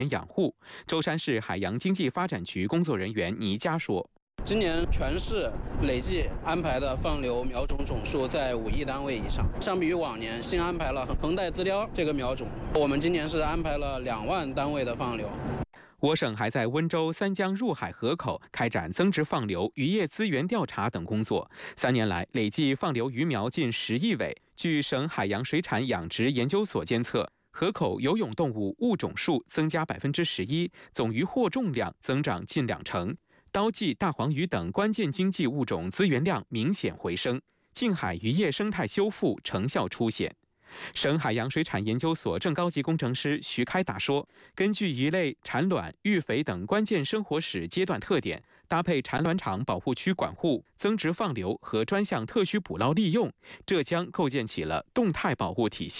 养护。舟山市海洋经济发展局工作人员倪佳说。 今年全市累计安排的放流苗种总数在5亿单位以上，相比于往年，新安排了横带资雕这个苗种，我们今年是安排了2万单位的放流。 我省还在温州三江入海河口开展增值放流、渔业资源调查等工作。3年来，累计放流鱼苗近10亿尾。据省海洋水产养殖研究所监测，河口游泳动物物种数增加11%，总鱼获重量增长近2成。 刀鲫、大黄鱼等关键经济物种资源量明显回升，近海渔业生态修复成效凸显。省海洋水产研究所正高级工程师徐开达说，根据鱼类产卵、育肥等关键生活史阶段特点，搭配产卵场保护区管护、增值放流和专项特需捕捞利用，浙江构建起了动态保护体系。